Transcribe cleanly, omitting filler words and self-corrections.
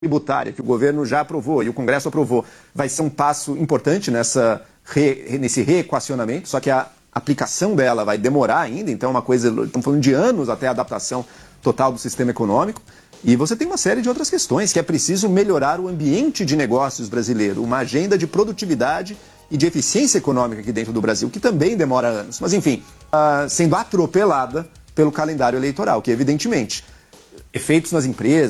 tributária que o governo já aprovou e o Congresso aprovou vai ser um passo importante nesse reequacionamento, só que a aplicação dela vai demorar ainda, então é uma coisa, estamos falando de anos até a adaptação total do sistema econômico. E você tem uma série de outras questões, que é preciso melhorar o ambiente de negócios brasileiro, uma agenda de produtividade e de eficiência econômica aqui dentro do Brasil, que também demora anos. Mas, enfim, sendo atropelada pelo calendário eleitoral, que evidentemente efeitos nas empresas,